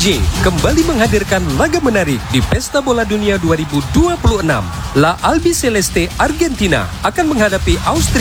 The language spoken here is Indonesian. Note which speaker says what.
Speaker 1: PSG kembali menghadirkan laga menarik di Pesta Bola Dunia 2026. La Albiceleste Argentina akan menghadapi Austria